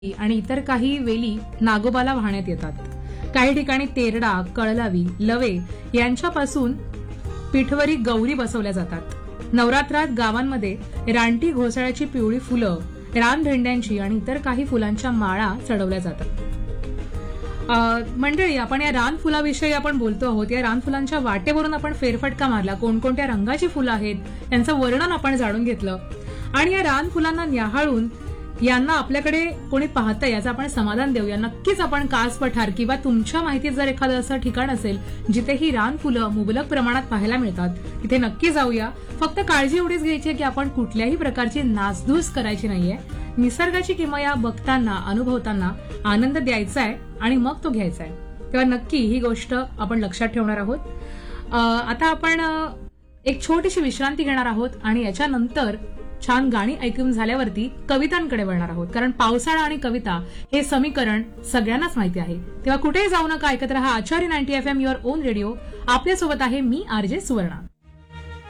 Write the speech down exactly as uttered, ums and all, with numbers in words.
आणि इतर काही वेली नागोबाला वाहण्यात येतात. काही ठिकाणी तेरडा, कळलावी, लवे यांच्यापासून पिठवरी गौरी बसवल्या जातात. नवरात्रात गावांमध्ये रानटी घोसाळ्याची पिवळी फुलं, रानभेंड्यांची आणि इतर काही फुलांच्या माळा चढवल्या जातात. मंडळी, आपण या रानफुलाविषयी आपण बोलतो आहोत. या रानफुलांच्या वाटेवरून आपण फेरफटका मारला, कोणकोणत्या रंगाची फुलं आहेत त्यांचं वर्णन आपण जाणून घेतलं आणि या रानफुलांना न्याहाळून यांना आपल्याकडे कोणी पाहतंय याचं आपण समाधान देऊया. नक्कीच आपण कास पठार किंवा तुमच्या माहितीत जर एखादं असं ठिकाण असेल जिथे ही रानफुलं मुबलक प्रमाणात पाहायला मिळतात, तिथे नक्की जाऊया. फक्त काळजी एवढीच घ्यायची आहे की आपण कुठल्याही प्रकारची नासधूस करायची नाहीये. निसर्गाची किमया बघताना, अनुभवताना आनंद द्यायचा आहे आणि मग तो घ्यायचा आहे. तेव्हा नक्की ही गोष्ट आपण लक्षात ठेवणार आहोत. आता आपण एक छोटीशी विश्रांती घेणार आहोत आणि याच्यानंतर छान गाणी ऐकून झाल्यावरती कवितांकडे वळणार आहोत. कारण पावसाळा आणि कविता हे समीकरण सगळ्यांनाच माहिती आहे. तेव्हा कुठेही जाऊ नका, ऐकत रहा आचार्य ninety F M, your on radio. आपल्यासोबत आहे मी आरजे सुवर्णा.